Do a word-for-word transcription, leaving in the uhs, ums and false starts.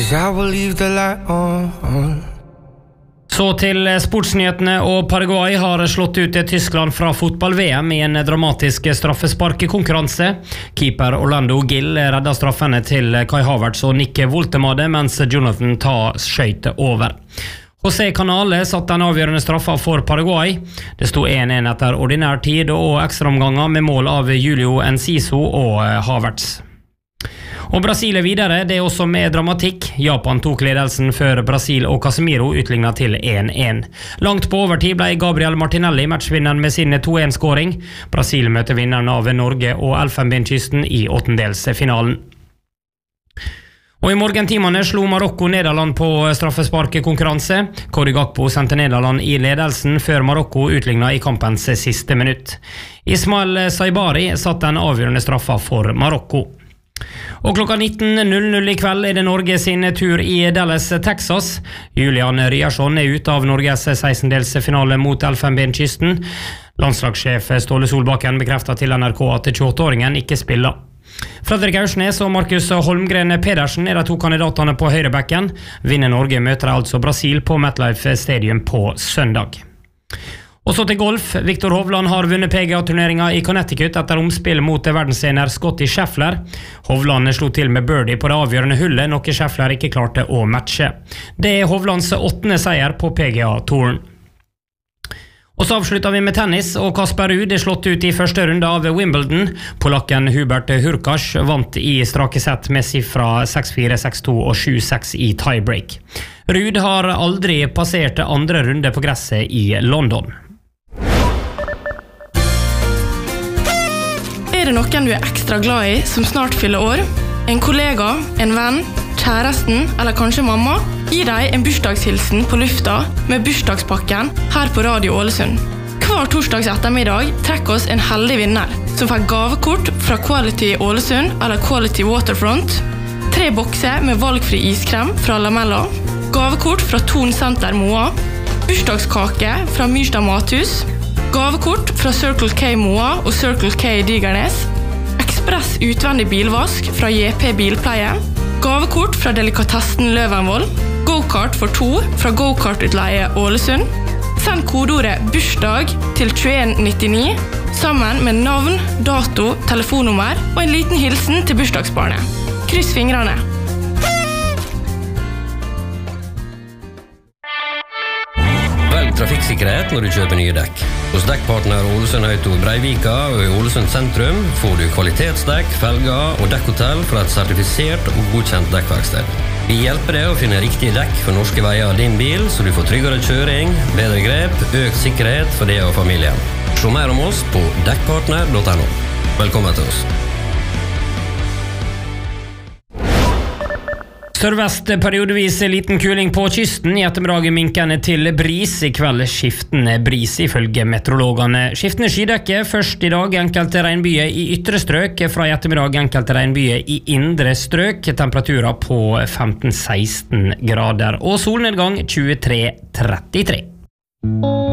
'cause I will leave the light on. Så til sportsnyhetene, og Paraguay har slått ut Tyskland fra fotball-V M i en dramatisk straffesparkekonkurranse. Keeper Orlando Gill redda straffene til Kai Havertz og Nick Woltemade, mens Jonathan Tah skjøt over. José Canale satt den avgjørende straffa for Paraguay. Det sto en en etter ordinær tid og ekstraomganger med mål av Julio Enciso og Havertz. Og Brasil er videre, det er også med dramatikk. Japan tok ledelsen før Brasil og Casemiro utlignet til en en. Langt på overtid ble Gabriel Martinelli matchvinneren med sin to en-skåring. Brasil møter vinneren av Norge og Elfenbenskysten i åttendelsfinalen. Og i morgentimene slo Marokko Nederland på straffesparkekonkurranse. Cody Gakpo sendte Nederland i ledelsen før Marokko utlignet i kampens siste minutt. Ismail Saibari satt den avgjørende straffa for Marokko. Og klokka nitten null null i kveld er det Norge sin tur i Dallas, Texas. Julian Ryerson er ute av Norges sekstendelsfinale mot Elfenbenskysten. Landslagssjef Ståle Solbakken bekreftet til N R K at tjueåtte-åringen ikke spiller. Fredrik Aursnes og Markus Holmgren Pedersen er de to kandidatene på høyrebekken. Vinner Norge møter altså Brasil på MetLife Stadium på søndag. Og så til golf. Viktor Hovland har vunnet P G A-turneringen i Connecticut etter omspill mot verdensener Scotty Scheffler. Hovland slo til med birdie på det avgjørende hullet, noe Scheffler ikke klarte å matche. Det er Hovlands åttende seier på P G A-touren. Og så avslutter vi med tennis, og Kasper Ruud er slått ut i første runde av Wimbledon. Polakken Hubert Hurkacz vant i strake sett med sifra seks fire, seks to og sju seks i tiebreak. Ruud har aldri passert andre runde på gresset i London. Er det noen du er ekstra glad i som snart fyller år? En kollega, en venn, kjæresten eller kanskje mamma? Gi deg en bursdagshilsen på lufta med bursdagspakken her på Radio Ålesund. Hver torsdags ettermiddag trekker oss en heldig vinner som får gavekort fra Quality Ålesund eller Quality Waterfront, tre bokser med valgfri iskrem fra Lamella, gavekort fra Ton Center Moa, bursdagskake fra Myrstad Mathus, gavekort fra Circle K Moa og Circle K Digernes, ekspress utvendig bilvask fra J P Bilpleie, gavekort fra Delikatessen Løvenvoll, go-kart for to fra Go-kart-utleie Ålesund. Send kodeordet bursdag til tjueen nittini sammen med navn, dato, telefonnummer og en liten hilsen til bursdagsbarnet. Kryss fingrene! Velg trafikksikkerhet når du kjøper nye dekk. Hos dekkpartner Ålesund Auto i Breivika og i Ålesund sentrum får du kvalitetsdekk, felger og dekkhotell fra et sertifisert og godkjent dekkverksted. Vi hjelper deg å finne riktige dekk for norske veier av din bil, så du får tryggere kjøring, bedre grep, økt sikkerhet for deg og familien. Se mer om oss på dekkpartner punktum no. Velkommen til oss. Sørvest periodevis liten kuling på kysten. I ettermiddag minkende til bris. I kveld skiftende bris ifølge meteorologene. Skiftende skydekke først i dag. Enkelte regnbyer i ytre strøk. Fra i ettermiddag enkelte regnbyer i indre strøk. Temperaturer på femten til seksten grader. Og solnedgang tjuetre til trettitre.